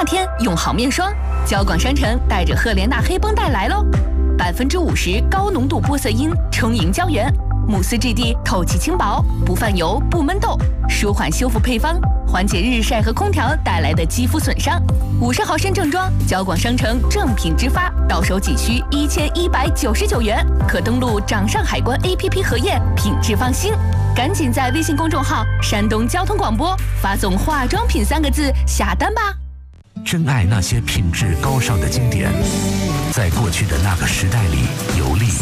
夏天用好面霜，交广商城带着赫莲娜黑绷带来喽，50%高浓度玻色因充盈胶原，慕斯质地透气轻薄，不泛油不闷痘，舒缓修复配方，缓解日晒和空调带来的肌肤损伤。50毫升正装，交广商城正品直发，到手仅需1199元，可登录掌上海关 APP 核验，品质放心。赶紧在微信公众号“山东交通广播”发送“化妆品”3个字下单吧。 珍爱那些品质高尚的经典，在过去的那个时代里游历。